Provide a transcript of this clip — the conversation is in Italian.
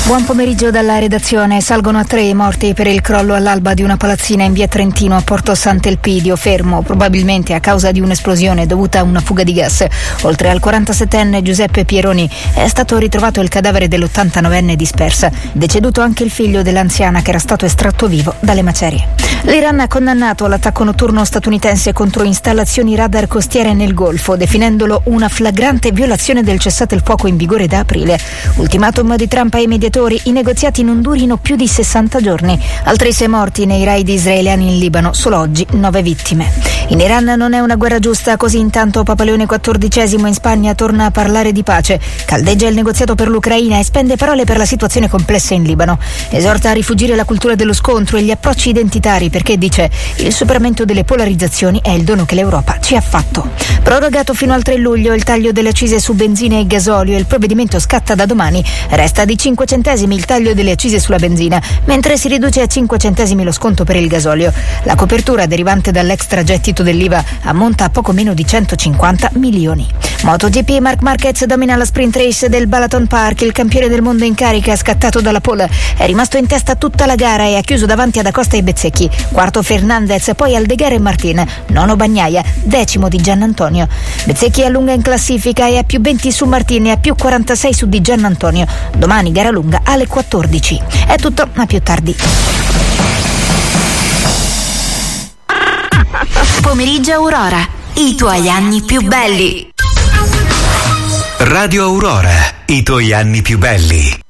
Buon pomeriggio dalla redazione. Salgono a 3 i morti per il crollo all'alba di una palazzina in via Trentino a Porto Sant'Elpidio, fermo probabilmente a causa di un'esplosione dovuta a una fuga di gas. Oltre al 47enne Giuseppe Pieroni è stato ritrovato il cadavere dell'89enne dispersa. Deceduto anche il figlio dell'anziana che era stato estratto vivo dalle macerie. L'Iran ha condannato l'attacco notturno statunitense contro installazioni radar costiere nel Golfo, definendolo una flagrante violazione del cessate il fuoco in vigore da aprile. Ultimatum di Trump ai mediatori: i negoziati non durino più di 60 giorni. Altri 6 morti nei raid israeliani in Libano, solo oggi 9 vittime. In Iran non è una guerra giusta, così intanto Papa Leone XIV in Spagna torna a parlare di pace. Caldeggia il negoziato per l'Ucraina e spende parole per la situazione complessa in Libano. Esorta a rifugire la cultura dello scontro e gli approcci identitari perché, dice, il superamento delle polarizzazioni è il dono che l'Europa ci ha fatto. Prorogato fino al 3 luglio il taglio delle accise su benzina e gasolio e il provvedimento scatta da domani. Resta di 5 centesimi il taglio delle accise sulla benzina, mentre si riduce a 5 centesimi lo sconto per il gasolio. La copertura derivante dall'extragettito dell'IVA ammonta a poco meno di 150 milioni. MotoGP, Marc Marquez domina la sprint race del Balaton Park. Il campione del mondo in carica, scattato dalla pole, è rimasto in testa tutta la gara e ha chiuso davanti ad Acosta e Bezzecchi. Quarto Fernandez, poi Aldeguer e Martin. Nono Bagnaia, 10° di Giannantonio. Bezzecchi allunga in classifica e ha più 20 su Martin e ha più 46 su Di Giannantonio. Domani gara lunga alle 14. È tutto, a più tardi. Pomeriggio Aurora, i tuoi anni più belli. Radio Aurora, i tuoi anni più belli.